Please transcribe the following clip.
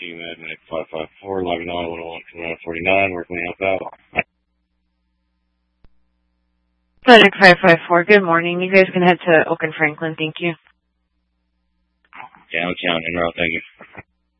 GMAD, Medic 554, logging on 101 where can we help out? Medic 554, good morning. You guys can head to Oak and Franklin, thank you. Downtown, en route, thank you.